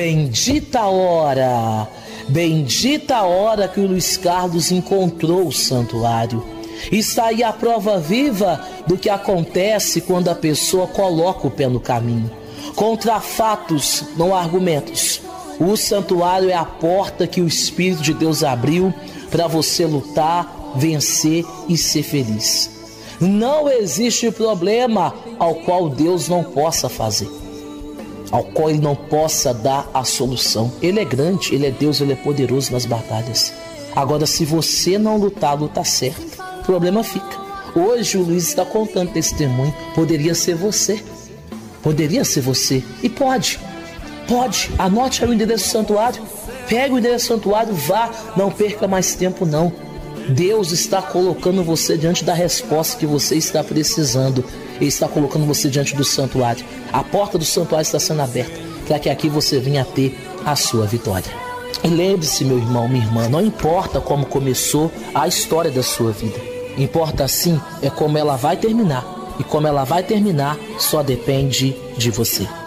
Bendita a hora que o Luiz Carlos encontrou o santuário. Está aí a prova viva do que acontece quando a pessoa coloca o pé no caminho. Contra fatos, não argumentos. O santuário é a porta que o Espírito de Deus abriu para você lutar, vencer e ser feliz. Não existe problema ao qual Deus não possa fazer, ao qual Ele não possa dar a solução. Ele é grande, Ele é Deus, Ele é poderoso nas batalhas. Agora, se você não lutar, luta certo, o problema fica. Hoje o Luiz está contando testemunho. Poderia ser você. Poderia ser você. E pode. Anote aí o endereço do santuário. Pegue o endereço do santuário, vá. Não perca mais tempo, não. Deus está colocando você diante da resposta que você está precisando. Ele está colocando você diante do santuário. A porta do santuário está sendo aberta para que aqui você venha ter a sua vitória. E lembre-se, meu irmão, minha irmã, não importa como começou a história da sua vida. Importa sim é como ela vai terminar. E como ela vai terminar só depende de você.